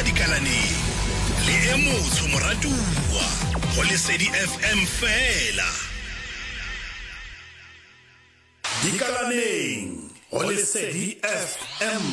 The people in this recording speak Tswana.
dikalaneng le e motsho moratuwa go Lesedi FM fela dikalaneng go Lesedi FM.